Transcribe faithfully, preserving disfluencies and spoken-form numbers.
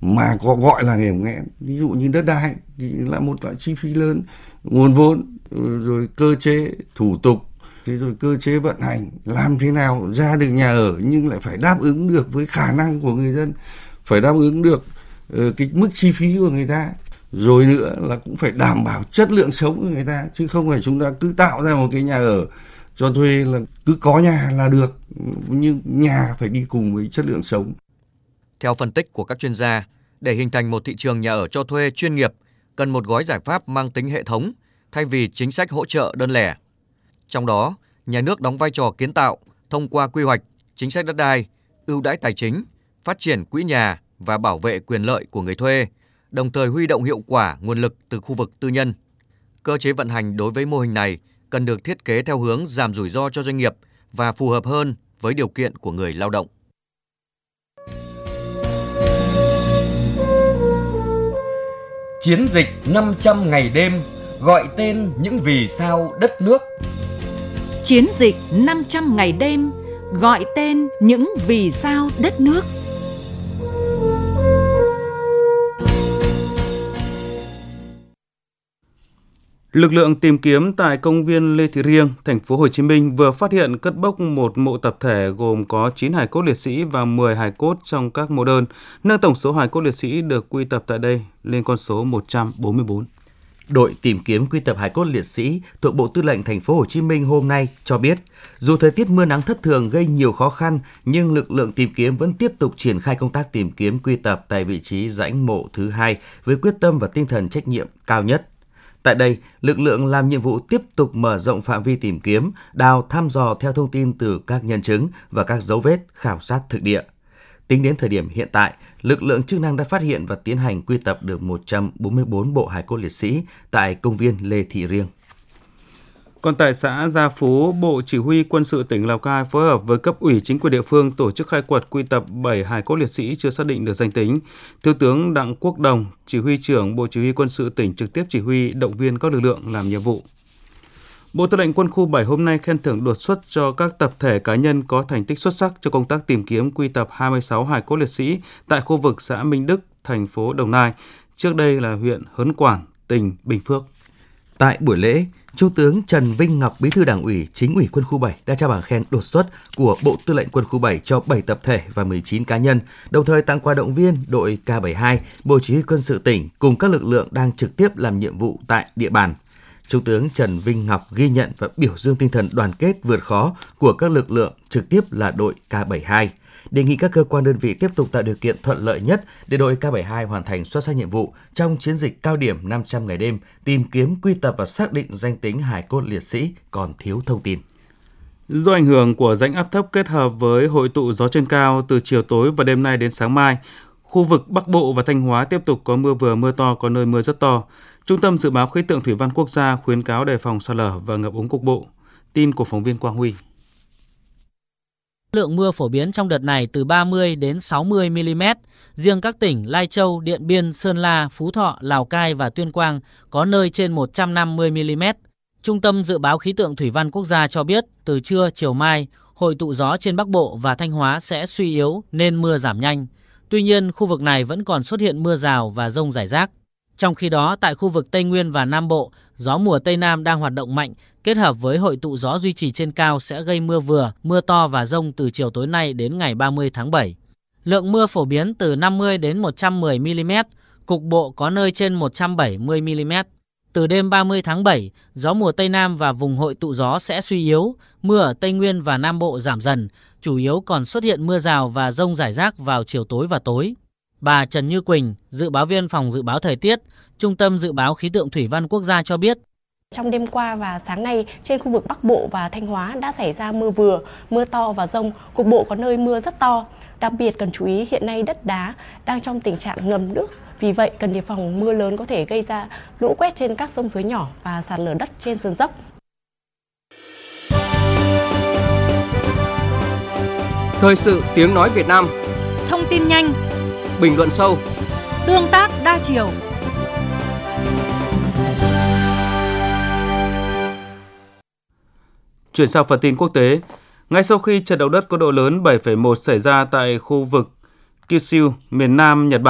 mà có gọi là điểm nghẽn. Ví dụ như đất đai thì là một loại chi phí lớn, nguồn vốn, rồi cơ chế thủ tục, thế rồi cơ chế vận hành, làm thế nào ra được nhà ở nhưng lại phải đáp ứng được với khả năng của người dân, phải đáp ứng được uh, cái mức chi phí của người ta. Rồi nữa là cũng phải đảm bảo chất lượng sống của người ta, chứ không phải chúng ta cứ tạo ra một cái nhà ở cho thuê là cứ có nhà là được, nhưng nhà phải đi cùng với chất lượng sống. Theo phân tích của các chuyên gia, để hình thành một thị trường nhà ở cho thuê chuyên nghiệp, cần một gói giải pháp mang tính hệ thống thay vì chính sách hỗ trợ đơn lẻ. Trong đó, nhà nước đóng vai trò kiến tạo thông qua quy hoạch, chính sách đất đai, ưu đãi tài chính, phát triển quỹ nhà và bảo vệ quyền lợi của người thuê, đồng thời huy động hiệu quả nguồn lực từ khu vực tư nhân. Cơ chế vận hành đối với mô hình này cần được thiết kế theo hướng giảm rủi ro cho doanh nghiệp và phù hợp hơn với điều kiện của người lao động. Chiến dịch năm trăm ngày đêm gọi tên những vì sao đất nước. Chiến dịch năm trăm ngày đêm gọi tên những vì sao đất nước. Lực lượng tìm kiếm tại công viên Lê Thị Riêng, thành phố Hồ Chí Minh vừa phát hiện cất bốc một mộ tập thể gồm có chín hài cốt liệt sĩ và mười hài cốt trong các mộ đơn, nâng tổng số hài cốt liệt sĩ được quy tập tại đây lên con số một trăm bốn mươi tư. Đội tìm kiếm quy tập hài cốt liệt sĩ thuộc Bộ Tư lệnh thành phố Hồ Chí Minh hôm nay cho biết, dù thời tiết mưa nắng thất thường gây nhiều khó khăn, nhưng lực lượng tìm kiếm vẫn tiếp tục triển khai công tác tìm kiếm quy tập tại vị trí rãnh mộ thứ hai với quyết tâm và tinh thần trách nhiệm cao nhất. Tại đây, lực lượng làm nhiệm vụ tiếp tục mở rộng phạm vi tìm kiếm, đào thăm dò theo thông tin từ các nhân chứng và các dấu vết khảo sát thực địa. Tính đến thời điểm hiện tại, lực lượng chức năng đã phát hiện và tiến hành quy tập được một trăm bốn mươi tư bộ hài cốt liệt sĩ tại công viên Lê Thị Riêng. Còn tại xã Gia Phú, Bộ Chỉ huy Quân sự tỉnh Lào Cai phối hợp với cấp ủy chính quyền địa phương tổ chức khai quật quy tập bảy hài cốt liệt sĩ chưa xác định được danh tính. Thiếu tướng Đặng Quốc Đồng, Chỉ huy trưởng Bộ Chỉ huy Quân sự tỉnh trực tiếp chỉ huy động viên các lực lượng làm nhiệm vụ. Bộ Tư lệnh Quân khu bảy hôm nay khen thưởng đột xuất cho các tập thể cá nhân có thành tích xuất sắc cho công tác tìm kiếm quy tập hai mươi sáu hài cốt liệt sĩ tại khu vực xã Minh Đức, thành phố Đồng Nai, trước đây là huyện Hớn Quản, tỉnh Bình Phước. Tại buổi lễ, Trung tướng Trần Vinh Ngọc, Bí thư Đảng ủy, Chính ủy Quân khu bảy đã trao bằng khen đột xuất của Bộ Tư lệnh Quân khu bảy cho bảy tập thể và mười chín cá nhân, đồng thời tặng quà động viên đội K bảy mươi hai, Bộ Chỉ huy Quân sự tỉnh cùng các lực lượng đang trực tiếp làm nhiệm vụ tại địa bàn. Trung tướng Trần Vinh Ngọc ghi nhận và biểu dương tinh thần đoàn kết vượt khó của các lực lượng, trực tiếp là đội K bảy mươi hai. Đề nghị các cơ quan đơn vị tiếp tục tạo điều kiện thuận lợi nhất để đội K bảy mươi hai hoàn thành xuất sắc nhiệm vụ trong chiến dịch cao điểm năm trăm ngày đêm tìm kiếm, quy tập và xác định danh tính hài cốt liệt sĩ còn thiếu thông tin. Do ảnh hưởng của rãnh áp thấp kết hợp với hội tụ gió trên cao, từ chiều tối và đêm nay đến sáng mai, khu vực Bắc Bộ và Thanh Hóa tiếp tục có mưa vừa mưa to, có nơi mưa rất to. Trung tâm Dự báo Khí tượng Thủy văn Quốc gia khuyến cáo đề phòng sạt lở và ngập úng cục bộ. Tin của phóng viên Quang Huy. Lượng mưa phổ biến trong đợt này từ ba mươi đến sáu mươi mi-li-mét. Riêng các tỉnh Lai Châu, Điện Biên, Sơn La, Phú Thọ, Lào Cai và Tuyên Quang có nơi trên một trăm năm mươi mi-li-mét. Trung tâm Dự báo Khí tượng Thủy văn Quốc gia cho biết từ trưa chiều mai, hội tụ gió trên Bắc Bộ và Thanh Hóa sẽ suy yếu nên mưa giảm nhanh. Tuy nhiên, khu vực này vẫn còn xuất hiện mưa rào và dông rải rác. Trong khi đó, tại khu vực Tây Nguyên và Nam Bộ, gió mùa Tây Nam đang hoạt động mạnh, kết hợp với hội tụ gió duy trì trên cao sẽ gây mưa vừa, mưa to và dông từ chiều tối nay đến ngày ba mươi tháng bảy. Lượng mưa phổ biến từ năm mươi đến một trăm mười mi-li-mét, cục bộ có nơi trên một trăm bảy mươi mi-li-mét. Từ đêm ba mươi tháng bảy, gió mùa Tây Nam và vùng hội tụ gió sẽ suy yếu, mưa ở Tây Nguyên và Nam Bộ giảm dần, chủ yếu còn xuất hiện mưa rào và dông rải rác vào chiều tối và tối. Bà Trần Như Quỳnh, dự báo viên phòng dự báo thời tiết, Trung tâm Dự báo Khí tượng Thủy văn Quốc gia cho biết, trong đêm qua và sáng nay, trên khu vực Bắc Bộ và Thanh Hóa đã xảy ra mưa vừa, mưa to và dông, cục bộ có nơi mưa rất to. Đặc biệt cần chú ý hiện nay đất đá đang trong tình trạng ngầm nước, vì vậy cần đề phòng mưa lớn có thể gây ra lũ quét trên các sông suối nhỏ và sạt lở đất trên sườn dốc. Thời sự tiếng nói Việt Nam. Thông tin nhanh, bình luận sâu, tương tác đa chiều. Chuyển sang phần tin quốc tế, ngay sau khi trận động đất có độ lớn bảy phẩy một xảy ra tại khu vực Kyushu, miền Nam Nhật Bản,